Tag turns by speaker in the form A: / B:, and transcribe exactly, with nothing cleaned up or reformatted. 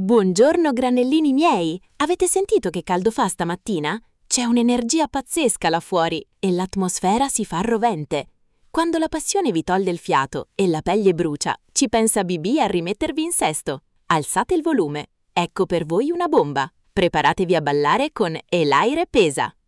A: Buongiorno granellini miei! Avete sentito che caldo fa stamattina? C'è un'energia pazzesca là fuori e l'atmosfera si fa rovente. Quando la passione vi toglie il fiato e la pelle brucia, ci pensa B B a rimettervi in sesto. Alzate il volume. Ecco per voi una bomba. Preparatevi a ballare con El Aire Pesa.